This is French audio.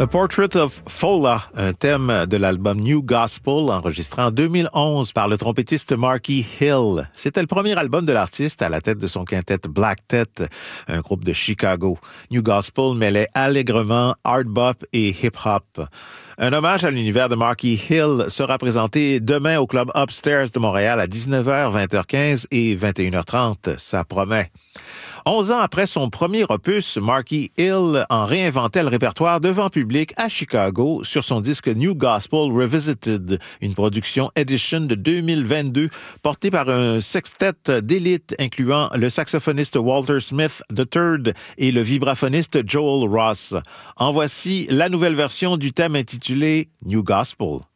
A Portrait of Fola, un thème de l'album New Gospel, enregistré en 2011 par le trompettiste Marky Hill. C'était le premier album de l'artiste à la tête de son quintet Black Tet, un groupe de Chicago. New Gospel mêlait allègrement hard bop et hip-hop. Un hommage à l'univers de Marky Hill sera présenté demain au Club Upstairs de Montréal à 19h, 20h15 et 21h30. Ça promet. 11 ans après son premier opus, Marky Hill en réinventait le répertoire devant public à Chicago sur son disque New Gospel Revisited, une production Edition de 2022 portée par un sextet d'élite incluant le saxophoniste Walter Smith III et le vibraphoniste Joel Ross. En voici la nouvelle version du thème intitulé New Gospel.